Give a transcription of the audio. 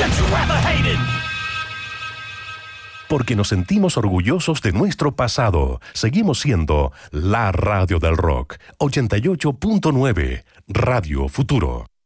that you ever hated. Porque nos sentimos orgullosos de nuestro pasado. Seguimos siendo la radio del rock. 88.9 Radio Futuro.